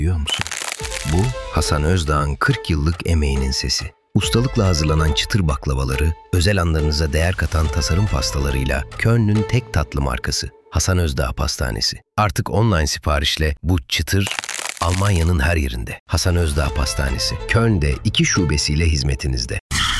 Duyuyor musun? Bu Hasan Özdağ'ın 40 yıllık emeğinin sesi. Ustalıkla hazırlanan çıtır baklavaları, özel anlarınıza değer katan tasarım pastalarıyla Köln'ün tek tatlı markası Hasan Özdağ Pastanesi. Artık online siparişle bu çıtır Almanya'nın her yerinde. Hasan Özdağ Pastanesi, Köln'de 2 şubesiyle hizmetinizde.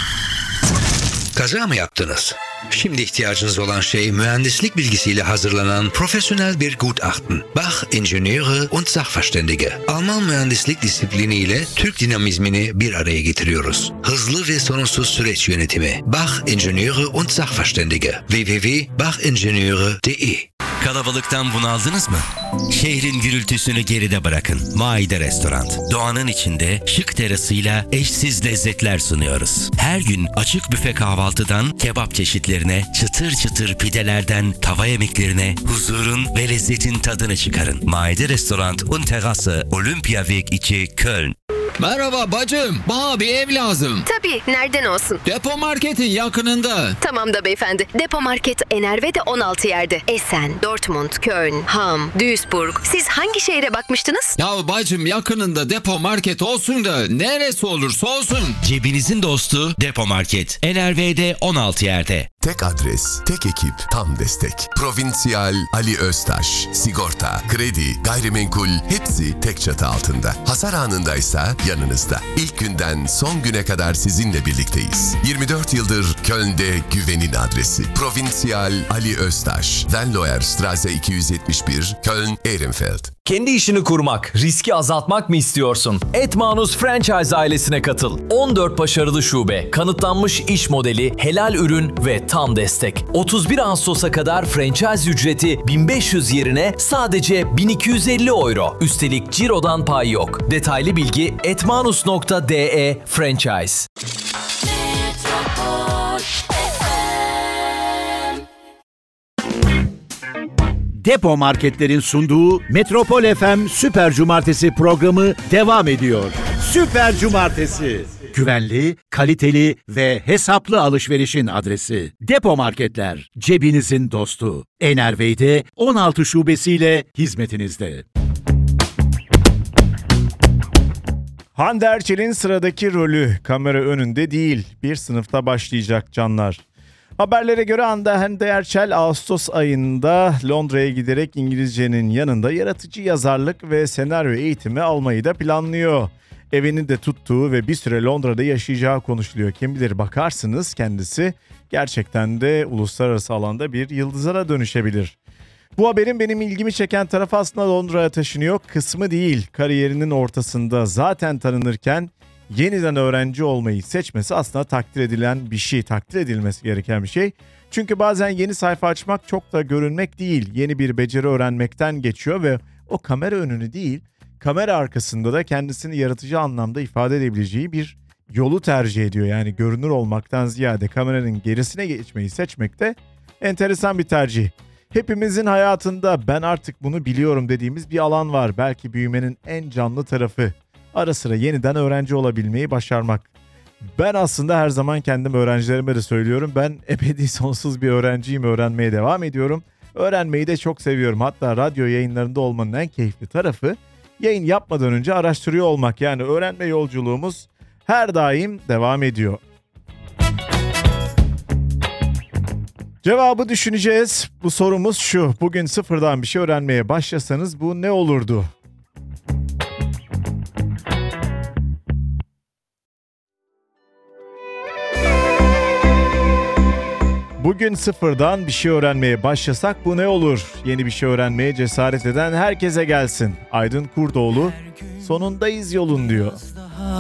Kaza mı yaptınız? Şimdi ihtiyacınız olan şey mühendislik bilgisiyle hazırlanan profesyonel bir Gutachten. Bach Ingenieure und Sachverständige. Alman mühendislik disipliniyle Türk dinamizmini bir araya getiriyoruz. Hızlı ve sorunsuz süreç yönetimi. Bach Ingenieure und Sachverständige. www.bachingenieure.de. Kalabalıktan bunaldınız mı? Şehrin gürültüsünü geride bırakın. Maide Restoran. Doğanın içinde şık terasıyla eşsiz lezzetler sunuyoruz. Her gün açık büfe kahvaltıdan kebap çeşitlerine, çıtır çıtır pidelerden tava yemeklerine huzurun ve lezzetin tadını çıkarın. Maide Restoran und Terrasse, Olympiaweg 2, Köln. Merhaba bacım, bana bir ev lazım. Tabii, nereden olsun? Depo marketin yakınında. Tamam da beyefendi. Depo Market Enerve'de 16 yerde. Essen, Dortmund, Köln, Hamm, Duisburg. Siz hangi şehre bakmıştınız? Ya bacım yakınında depo market olsun da neresi olursa olsun. Cebinizin dostu Depo Market. NRV'de 16 yerde. Tek adres, tek ekip, tam destek. Provinsiyal Ali Öztaş. Sigorta, kredi, gayrimenkul hepsi tek çatı altında. Hasar anındaysa yanınızda. İlk günden son güne kadar sizinle birlikteyiz. 24 yıldır Köln'de güvenin adresi. Provinsiyal Ali Öztaş. Venloer Straße 271, Köln, Ehrenfeld. Kendi işini kurmak, riski azaltmak mı istiyorsun? Etmanus Franchise ailesine katıl. 14 başarılı şube, kanıtlanmış iş modeli, helal ürün ve tam destek. 31 Ağustos'a kadar franchise ücreti 1500 yerine sadece 1250 euro. Üstelik cirodan pay yok. Detaylı bilgi etmanus.de franchise. Depo Marketler'in sunduğu Metropol FM Süper Cumartesi programı devam ediyor. Süper Cumartesi. Güvenli, kaliteli ve hesaplı alışverişin adresi. Depo Marketler, cebinizin dostu. NRV'de 16 şubesiyle hizmetinizde. Hande Erçel'in sıradaki rolü kamera önünde değil, bir sınıfta başlayacak canlar. Haberlere göre Hande Erçel Ağustos ayında Londra'ya giderek İngilizcenin yanında yaratıcı yazarlık ve senaryo eğitimi almayı da planlıyor. Evini de tuttuğu ve bir süre Londra'da yaşayacağı konuşuluyor. Kim bilir bakarsınız kendisi gerçekten de uluslararası alanda bir yıldıza da dönüşebilir. Bu haberin benim ilgimi çeken tarafı aslında Londra'ya taşınıyor kısmı değil. Kariyerinin ortasında zaten tanınırken yeniden öğrenci olmayı seçmesi aslında takdir edilen bir şey, takdir edilmesi gereken bir şey. Çünkü bazen yeni sayfa açmak çok da görünmek değil, yeni bir beceri öğrenmekten geçiyor ve o kamera önünü değil, kamera arkasında da kendisini yaratıcı anlamda ifade edebileceği bir yolu tercih ediyor. Yani görünür olmaktan ziyade kameranın gerisine geçmeyi seçmek de enteresan bir tercih. Hepimizin hayatında ben artık bunu biliyorum dediğimiz bir alan var. Belki büyümenin en canlı tarafı. Ara sıra yeniden öğrenci olabilmeyi başarmak. Ben aslında her zaman kendim öğrencilerime de söylüyorum. Ben ebedi sonsuz bir öğrenciyim, öğrenmeye devam ediyorum. Öğrenmeyi de çok seviyorum. Hatta radyo yayınlarında olmanın en keyifli tarafı yayın yapmadan önce araştırıyor olmak. Yani öğrenme yolculuğumuz her daim devam ediyor. Cevabı düşüneceğiz. Bu sorumuz şu. Bugün sıfırdan bir şey öğrenmeye başlasanız bu ne olurdu? Bugün sıfırdan bir şey öğrenmeye başlasak bu ne olur? Yeni bir şey öğrenmeye cesaret eden herkese gelsin. Aydın Kurdoğlu sonundayız yolun diyor.